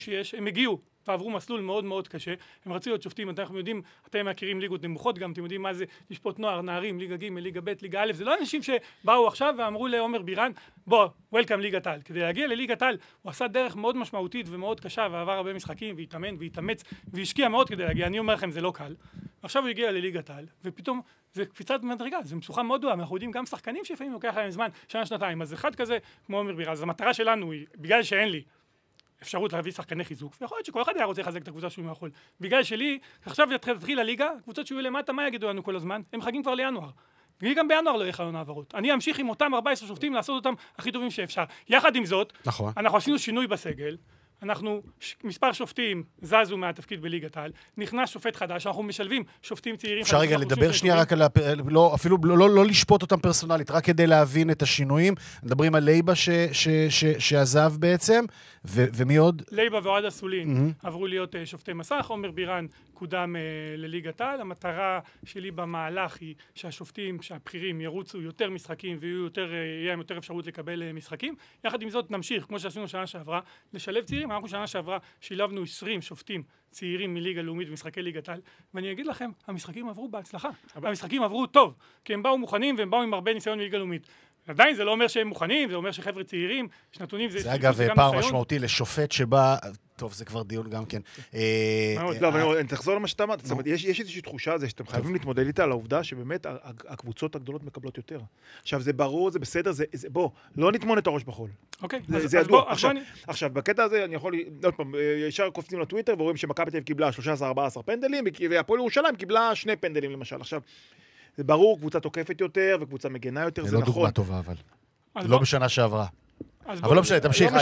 שיש, הם הגיעו ועברו מסלול מאוד מאוד קשה, הם רצו להיות שופטים, אנחנו יודעים, אתם מכירים ליגות נמוכות גם, אתם יודעים מה זה לשפוט נוער, נערים, ליגה ג', ליגה ב', ליגה א', זה לא אנשים שבאו עכשיו ואמרו לעומר בירן, בוא, וולקאם ליגת העל. כדי להגיע לליגת העל, הוא עשה דרך מאוד משמעותית ומאוד קשה, ועבר הרבה משחקים, והתאמן, והתאמץ, והשקיע מאוד כדי להגיע. אני אומר לכם, זה לא קל. עכשיו הוא הגיע לליגת העל, ופתאום זה קפיצת מדרגה, זה מצוחה מאוד גדולה, אנחנו יודעים גם שחקנים שלפעמים לוקח להם זמן, שנה, שנתיים, אז אחד כזה, כמו עומר בירן, אז המטרה שלנו היא, בגלל שאין לי אפשרות להביא שחקני חיזוק, ויכול להיות שכל אחד היה רוצה לחזק את הקבוצה שהוא יכול. בגלל שלי, עכשיו תתחיל הליגה, קבוצות שיהיו למטה, מה יגידו לנו כל הזמן? הם מחכים כבר לינואר. וגם בינואר לא יהיה חלון העברות. אני אמשיך עם אותם 14 שופטים לעשות אותם הכי טובים שאפשר. יחד עם זאת, נכון. אנחנו עשינו שינוי בסגל, אנחנו, מספר שופטים זזו מהתפקיד בליגת העל, נכנס שופט חדש, אנחנו משלבים שופטים צעירים. אפשר רגע לדבר שנייה רק על, אפילו לא לשפוט אותם פרסונלית, רק כדי להבין את השינויים. מדברים על לייבה שעזב בעצם, ומי עוד? לייבה ואוהד אסולין עברו להיות שופטי מסך, עומר בירן קודם לליגת העל. המטרה שלי במהלך היא שהשופטים, שהבחירים ירוצו יותר משחקים ויהיה יותר אפשרות לקבל משחקים. יחד עם זאת נמשיך, כמו שעשינו שנה שעברה, לשלב צעירים. אנחנו שנה שעברה שילבנו 20 שופטים צעירים מליגה לאומית ומשחקי ליגת העל, ואני אגיד לכם, המשחקים עברו בהצלחה. המשחקים עברו טוב, כי הם באו מוכנים והם באו עם הרבה ניסיון מליגה לאומית. עדיין זה לא אומר שהם מוכנים, זה אומר שחבר'ה צעירים, שנתונים זה אגב פער משמעותי לשופט שבא, טוב, זה כבר דיון גם כן. לא, אבל אני תחזור למה שאתה אמרת, זאת אומרת, יש איזושהי תחושה הזה שאתם חייבים להתמודד איתה על העובדה שבאמת הקבוצות הגדולות מקבלות יותר. עכשיו, זה ברור, זה בסדר, בוא, לא נטמון את הראש בחול. אוקיי, זה ידוע. עכשיו, בקטע הזה אני יכול, עוד פעם, ישר קופצים לטוויטר ורואים שמכבי תל אביב קיבלה 13-14 פנדלים, והפועל ירושלים קיבלה 2 פנדלים למשל. עכשיו, זה ברור, קבוצה תוקפת יותר וקבוצה מגנה יותר, זה נכון. זה לא דוגמה טובה, אבל. לא בשנה שעברה. אבל לא משנה, תמשיך.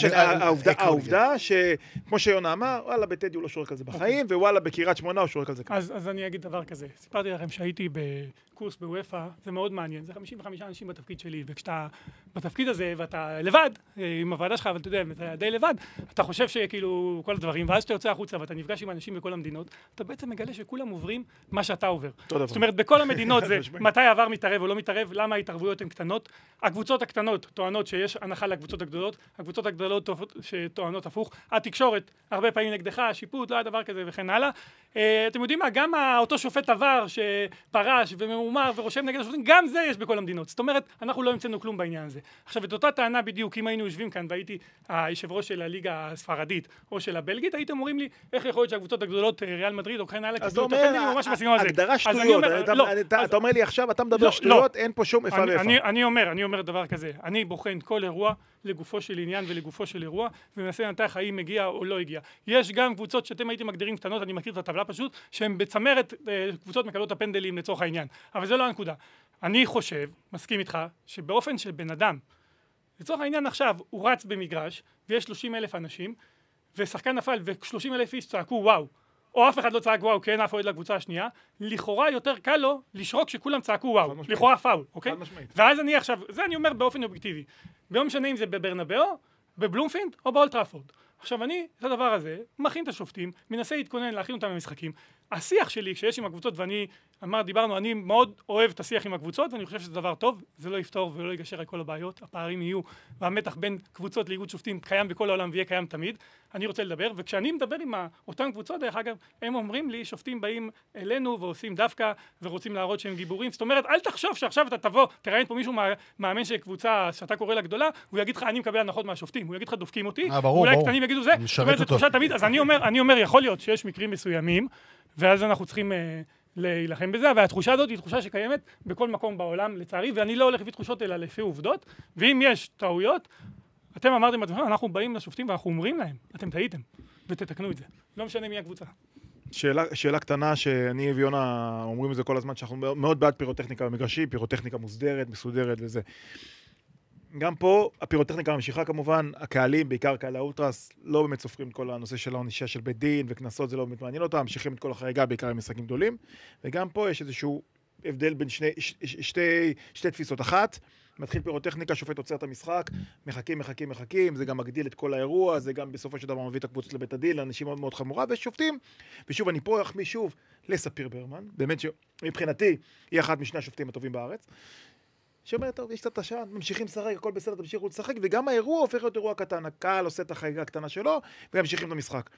העובדה שכמו שיונה אמר, וואלה, בטדי הוא לא שורק על זה בחיים, ווואלה, בקריית שמונה הוא שורק על זה. אז אני אגיד דבר כזה. סיפרתי לכם שהייתי בקורס בוופא, זה מאוד מעניין. זה 55 אנשים בתפקיד שלי, וכשאתה בתפקיד הזה, ואתה לבד, עם הוועדה שלך, אבל אתה יודע, אתה די לבד, אתה חושב שכאילו כל הדברים, ואז שאתה יוצא החוצה ואתה נפגש עם אנשים בכל המדינות, אתה בעצם מגלה שכולם עוברים מה שאתה עובר. זאת אומרת, בכל המדינות זה מתי העבר מתערב או לא מתערב, למה ההתערבויות הן קטנות. הקבוצות הקטנות טוענות שיש הנחה לקבוצות הגדולות, הקבוצות הגדולות שטוענות הפוך, התקשורת הרבה פעמים נגדך, השיפוט, לא היה דבר כזה וכן הלאה. אתם יודעים מה, גם אותו שופט עבר שפרש וממומר ורושם נגד השופטים, גם זה יש בכל המדינות. זאת אומרת, אנחנו לא המצאנו כלום בעניין הזה. עכשיו, את אותה טענה בדיוק, אם היינו יושבים כאן והייתי היושב ראש של הליגה הספרדית או של הבלגית, הייתם אומרים לי, איך יכול להיות שהקבוצות הגדולות, ריאל מדריד או כן הלאה, אז אתה אומר, הגדרה שטויות, אתה אומר לי עכשיו, אתה מדבר שטויות, אין פה שום איפה ואיפה. אני אומר דבר כזה, אני בוחן כל אירוע לגופו של עניין ולגופו של אירוע, ומנסה לנתח האם מגיע או לא הגיע. יש גם קבוצות שאתם הייתם מגדירים קטנות, אני מכיר את הטבלה פשוט, שהן בצמרת קבוצות מקבלות הפנדלים לצורך העניין. אבל זה לא הנקודה. אני חושב, מסכים איתך, שבאופן של בן אדם, לצורך העניין עכשיו, הוא רץ במגרש, ויש 30,000 אנשים, ושחקן נפל, ו30,000 איש צעקו וואו, או אף אחד לא צעק וואו, כי אין אף אוהד לקבוצה השנייה, לכאורה יותר קל לו לשרוק שכולם צעקו וואו, לכאורה פאול, אוקיי? ואז אני עכשיו, זה אני אומר באופן אובייקטיבי, לא משנה אם זה בברנבאו, בבלומפילד או באולט טראפורד. עכשיו אני, את הדבר הזה, מכין את השופטים, מנסה להתכונן, להכין אותם במשחקים. השיח שלי, כשיש עם הקבוצות, ואני, דיברנו, אני מאוד אוהב את השיח עם הקבוצות, ואני חושב שזה דבר טוב, זה לא יפתור ולא יגשר על כל הבעיות, הפערים יהיו, והמתח בין קבוצות לאיגוד שופטים קיים בכל העולם ויהיה קיים תמיד. אני רוצה לדבר, וכשאני מדבר עם אותן קבוצות, דרך אגב, הם אומרים לי, שופטים באים אלינו ועושים דווקא, ורוצים להראות שהם גיבורים. זאת אומרת, אל תחשוב שעכשיו אתה תבוא, תראיין פה מישהו מאמן של קבוצה שאתה קורא לה גדולה, הוא יגיד לך, אני מקבל הנחות מהשופטים, הוא יגיד לך, דופקים אותי, אולי קטנים יגידו זה. זאת אומרת, זה תחושה תמיד. אז אני אומר, יכול להיות שיש מקרים מסוימים, ואז אנחנו צריכים להילחם בזה, והתחושה הזאת היא תחושה שקיימת בכל מקום בעולם, לצערי, ואני לא הולך לפי תחושות אלא לפי עובדות, ואם יש טעויות, אתם אמרתם, אנחנו באים לשופטים ואנחנו אומרים להם, אתם טעיתם, ותתקנו את זה. לא משנה מי הקבוצה. שאלה קטנה שאני ויונה אומרים את זה כל הזמן, שאנחנו מאוד בעד פירוטכניקה במגרשי, פירוטכניקה מוסדרת, מסודרת וזה. גם פה הפירוטכניקה ממשיכה כמובן, הקהלים, בעיקר קהלי האולטרס, לא באמת סופרים את כל הנושא של העונישה של בית דין וכנסות, זה לא באמת מעניין אותם, ממשיכים את כל החריגה, בעיקר עם משחקים גדולים, וגם פה יש איזשהו הבדל בין שתי תפיסות. אחת, מתחיל פירוטכניקה, שופט עוצר את המשחק, מחכים, זה גם מגדיל את כל האירוע, זה גם בסופו של דבר מביא את הקבוצות לבית הדין, לאנשים מאוד מאוד חמורה, ושופטים, ושוב, אני פה אחמיא שוב לספיר ברמן, באמת שמבחינתי היא אחת משני השופטים הטובים בארץ, שאומר, טוב, יש קצת עשן, ממשיכים לשחק, הכל בסדר, תמשיכו לשחק, וגם האירוע הופך להיות אירוע קטן, הקהל עושה את החגיגה הקטנה שלו, וממשיכים את המשחק.